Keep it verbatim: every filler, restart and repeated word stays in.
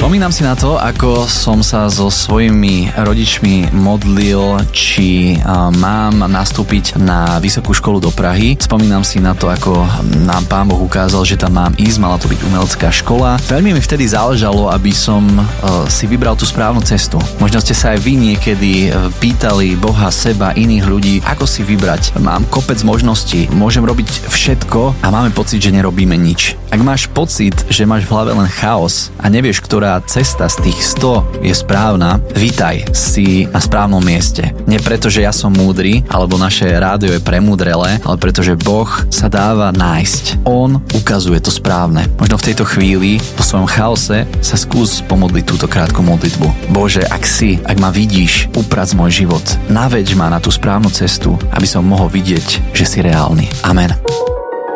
Spomínam si na to, ako som sa so svojimi rodičmi modlil, či uh, mám nastúpiť na vysokú školu do Prahy. Spomínam si na to, ako nám Pán Boh ukázal, že tam mám ísť, mala to byť umelecká škola. Veľmi mi vtedy záležalo, aby som uh, si vybral tú správnu cestu. Možno ste sa aj vy niekedy uh, pýtali Boha, seba, iných ľudí, ako si vybrať. Mám kopec možností, môžem robiť všetko a máme pocit, že nerobíme nič. Ak máš pocit, že máš v hlave len chaos a nevieš, ktorá cesta z tých sto je správna, vítaj, si na správnom mieste. Nie preto, že ja som múdry, alebo naše rádio je premúdrele, ale preto, že Boh sa dáva nájsť. On ukazuje to správne. Možno v tejto chvíli, po svojom chaose, sa skús pomodliť túto krátku modlitbu. Bože, ak si, ak ma vidíš, uprac môj život. Naveď ma na tú správnu cestu, aby som mohol vidieť, že si reálny. Amen.